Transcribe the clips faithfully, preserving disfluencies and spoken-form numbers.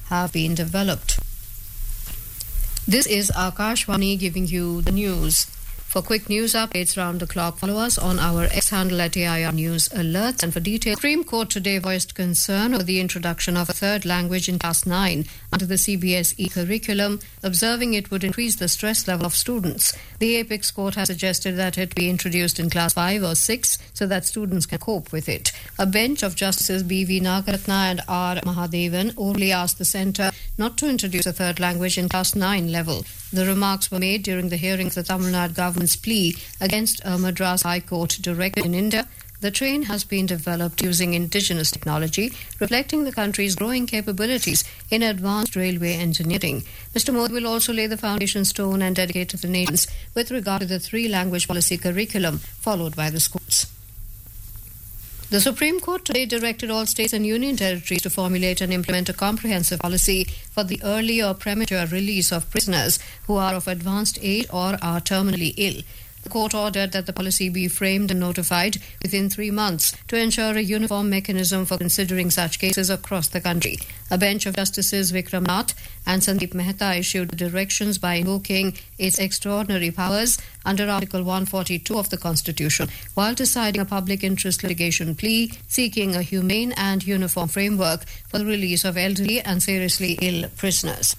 have been developed. This is Akashvani giving you the news. For quick news updates round the clock, follow us on our X handle at A I R News Alerts. And for details, the Supreme Court today voiced concern over the introduction of a third language in Class nine under the C B S E curriculum, observing it would increase the stress level of students. The Apex Court has suggested that it be introduced in Class five or six so that students can cope with it. A bench of Justices B V Nagaratna and R Mahadevan only asked the Centre not to introduce a third language in Class nine level. The remarks were made during the hearing of the Tamil Nadu government's plea against a Madras High Court directive in India. The train has been developed using indigenous technology, reflecting the country's growing capabilities in advanced railway engineering. Mister Modi will also lay the foundation stone and dedicate to the nations with regard to the three-language policy curriculum, followed by the schools. The Supreme Court today directed all states and union territories to formulate and implement a comprehensive policy for the early or premature release of prisoners who are of advanced age or are terminally ill. The court ordered that the policy be framed and notified within three months to ensure a uniform mechanism for considering such cases across the country. A bench of Justices Vikram Nath and Sandeep Mehta issued directions by invoking its extraordinary powers under Article one forty-two of the Constitution, while deciding a public interest litigation plea seeking a humane and uniform framework for the release of elderly and seriously ill prisoners.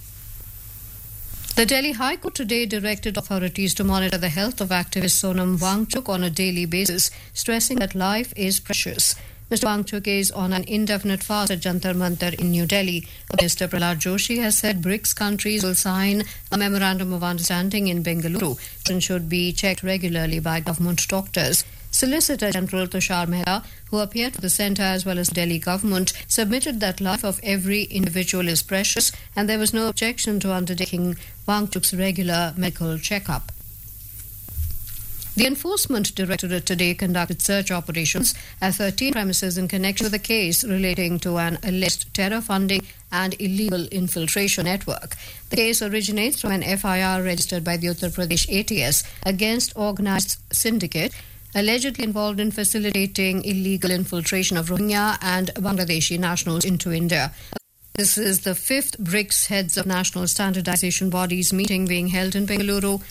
The Delhi High Court today directed authorities to monitor the health of activist Sonam Wangchuk on a daily basis, stressing that life is precious. Mister Wangchuk is on an indefinite fast at Jantar Mantar in New Delhi. Minister Prahlad Joshi has said BRICS countries will sign a memorandum of understanding in Bengaluru and should be checked regularly by government doctors. Solicitor General Tushar Mehta, who appeared for the centre as well as the Delhi government, submitted that life of every individual is precious and there was no objection to undertaking Wangchuk's regular medical checkup. The Enforcement Directorate today conducted search operations at thirteen premises in connection with a case relating to an alleged terror funding and illegal infiltration network. The case originates from an F I R registered by the Uttar Pradesh A T S against organised syndicate allegedly involved in facilitating illegal infiltration of Rohingya and Bangladeshi nationals into India. This is the fifth BRICS Heads of National Standardization Bodies meeting being held in Bengaluru